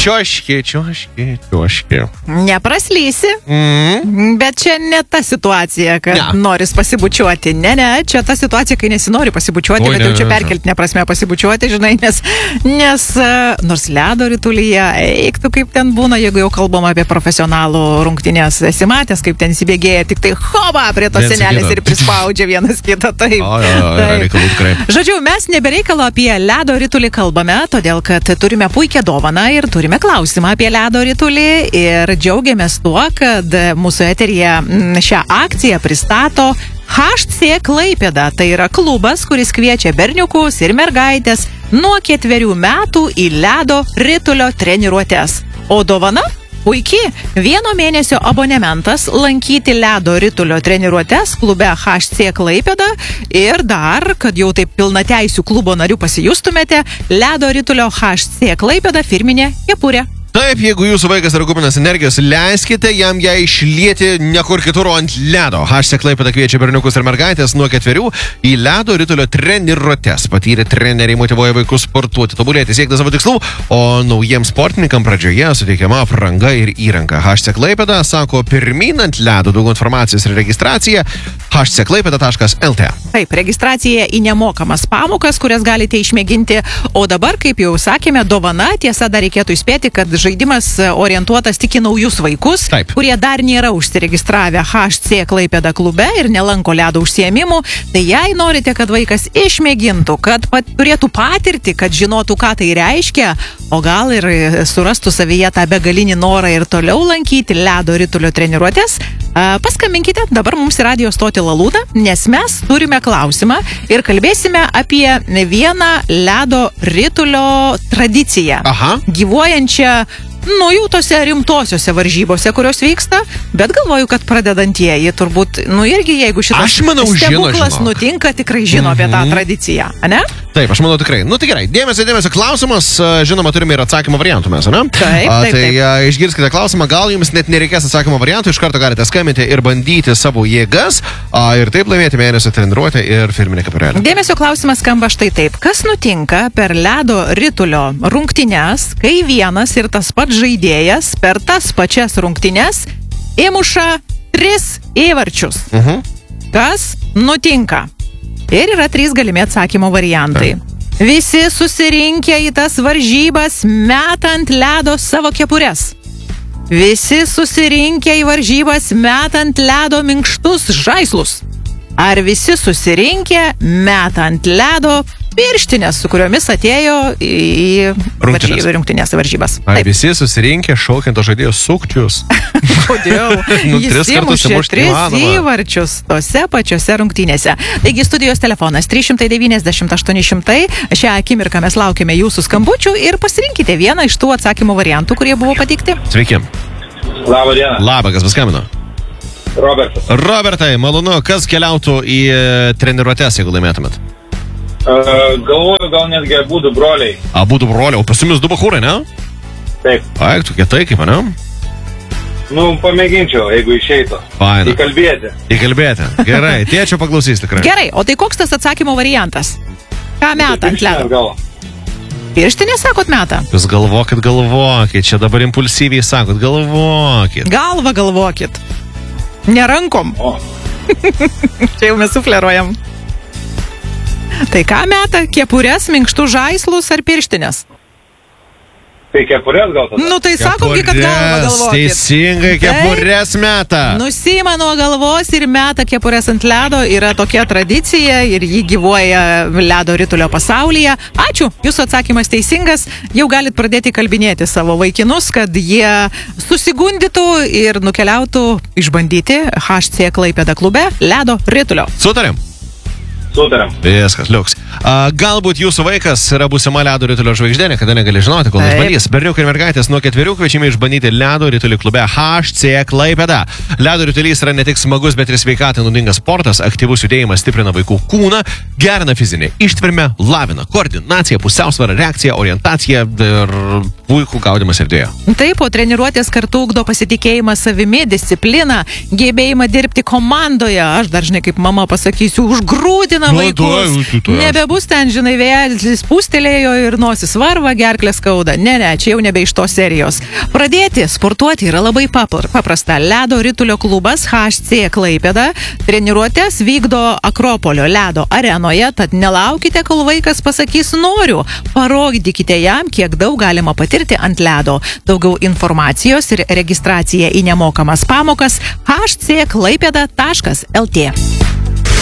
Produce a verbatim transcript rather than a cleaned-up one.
Čioški, čioški, čioški. Nepraslysi, Mm. bet čia ne ta situacija, kad Ne. noris pasibučiuoti. Ne, ne, čia ta situacija, kai nesinori pasibučiuoti, Oi, bet ne, jau čia ne, ne. perkeltinė prasme pasibučiuoti, žinai, nes, nes e, nors ledo ritulyje, eiktų kaip ten būna, jeigu jau kalbam apie profesionalų rungtynės, esi matęs, kaip ten įsibėgėja, tik tai hoba prie tos Viens senelės kitą. ir prispaudžia vienas kitą. Taip. O, jo, jo, yra Taip. reikalų tikrai. Žodžiu, mes nebereikalo apie ledo ritulį kalbame, todėl kad turime puikią dovaną ir turime klausimą apie ledo ritulį ir džiaugiamės tuo, kad mūsų eteryje mm, šią akciją pristato H C Klaipėda. Tai yra klubas, kuris kviečia berniukus ir mergaitės nuo ketverių metų į ledo ritulio treniruotes. O dovana? Puikiai, vieno mėnesio abonementas lankyti ledo ritulio treniruotes klube H C Klaipėda ir dar, kad jau taip pilnateisių klubo narių pasijustumėte, ledo ritulio H C Klaipėda firminė kepurė. Taip, jeigu jūsų vaikas yra kupinas energijos, leiskite jam ją išlieti nekur kitur, o ant ledo. H C Klaipėda kviečia berniukus ir mergaitės nuo ketverių į ledo ritulio treniruotes. Patyrę treneriai motyvuoja vaikus sportuoti, tobulėti, siekti savo tikslų, o naujiems sportininkams pradžioje suteikiama apranga ir įranga. H C Klaipėda sako, pirmyn ant ledo, daugiau informacijos ir registracija h c klaipėda taškas l t. Taip, registracija į nemokamas pamokas, kurias galite išmėginti, o dabar, kaip jau sakėme, dovana, tiesa, dar reikėtų įspėti, kad žaidimas orientuotas tik į naujus vaikus, Taip. kurie dar nėra užsiregistravę H C Klaipėda klube ir nelanko ledo užsiėmimų. Tai jei norite, kad vaikas išmėgintų, kad pat, turėtų patirtį, kad žinotų, ką tai reiškia, o gal ir surastų savyje tą begalinį norą ir toliau lankyti ledo ritulio treniruotes, paskambinkite dabar mums į radio stotį Lalūdą, nes mes turime klausimą ir kalbėsime apie vieną ledo ritulio tradiciją. Aha. Gyvuojančią, nu, jau tose rimtosiose varžybose, kurios vyksta, bet galvoju, kad pradedantieji turbūt, nu, irgi jeigu šitas Aš manau, žino, stebuklas žinok. nutinka, tikrai žino apie tą tradiciją, ne? Taip, aš manau tikrai. Nu tai gerai, dėmesio, dėmesio klausimas, žinoma, turime ir atsakymo variantų mes, ne? Taip, A, taip, tai taip. a, išgirskite klausimą, gal jums net nereikės atsakymo variantų, iš karto galite skambinti ir bandyti savo jėgas a, ir taip laimėti mėnesio treniruotę ir firminę kepurėlę. Dėmesio klausimas skamba štai taip. Kas nutinka per ledo ritulio rungtynes, kai vienas ir tas pats žaidėjas per tas pačias rungtynes įmuša tris įvarčius? Mhm. Kas nutinka? Ir yra trys galimi atsakymo variantai. Visi susirinkę į tas varžybas metant ledo savo kepures. Visi susirinkę į varžybas metant ledo minkštus žaislus. Ar visi susirinkę metant ledo pirštinės, su kuriomis atėjo į Rungtynes. varžy- rungtynes į varžybas? Ar visi susirinkę šaukiant to žaidėjo sukčius? Kodėl? Nu, Jis tris kartus įmušė įmušti tris įmanoma. įvarčius tose pačiose rungtynėse. Taigi studijos telefonas trys devyniasdešimt aštuoni šimtai. Šią akimirką mes laukiame jūsų skambučių ir pasirinkite vieną iš tų atsakymų variantų, kurie buvo pateikti. Sveiki. Labą dieną, Labą, kas paskambino? Robertas. Robertai, malonu, kas keliautų į e, treniruotes, jeigu laimėtumėt? Uh, galvoju, gal netgi būtų broliai. Abu du broliai, o pas jumis du bachūrai, ne? Taip, Ai, tu kietai kaip, ne? nu, pamėginčiau, jeigu išeitų. Faina. Įkalbėti. Įkalbėti. Gerai, tėčio paklausys tikrai. Gerai, o tai koks tas atsakymo variantas? Ką meta ant ledo? Gal. Pirštinė, sakot, meta? Jūs galvokit, galvokit, čia dabar impulsyviai sakot, galvokit. Galva galvokit. Ne rankom. O, Čia jau mes sufleruojam. Tai ką meta? Kepures, minkštus žaislus ar pirštinės? tai kepurės gal tada? Nu tai sakom, gi, kad galva Kepures, galvokit. Teisingai, kepures meta. Nusima nuo galvos ir meta kepures ant ledo. Yra tokia tradicija ir ji gyvuoja ledo ritulio pasaulyje. Ačiū, jūsų atsakymas teisingas. Jau galit pradėti kalbinėti savo vaikinus, kad jie susigundytų ir nukeliautų išbandyti H C Klaipėda klube ledo ritulio. Sutarėm? Sutarėm. Viskas, liuks. A, galbūt jūsų vaikas yra būsima ledo ritulio žvaigždė, kada negali žinoti, kol Taip. išbandys. Berniukai ir mergaitės nuo ketverių kviečiami išbandyti ledo ritulį klube H C Klaipėda. Ledo ritulys yra ne tik smagus, bet ir sveikatai naudingas sportas. Aktyvus judėjimas stiprina vaikų kūną, gerina fizinę ištvermę, lavina koordinaciją, pusiausvyrą, reakciją, orientaciją ir puikų gaudimą erdvėje. Taip, o treniruotės kartu ugdo pasitikėjimą savimi, discipliną, gebėjimą dirbti komandoje. Aš dar, žinai, kaip mama pasakysiu, užgrūdina ramina Nu, vaikus. tu- tu- tu- Nebebus ten, žinai, vėjas pūstelėjo ir nosis varva, gerklė skauda. Ne, ne, čia jau nebe iš tos serijos. Pradėti sportuoti yra labai papar- paprasta. Ledo ritulio klubas H C Klaipėda treniruotės vykdo Akropolio ledo arenoje, tad nelaukite, kol vaikas pasakys noriu. Parodykite jam, kiek daug galima patirti ant ledo. Daugiau informacijos ir registracija į nemokamas pamokas h c klaipėda taškas l t.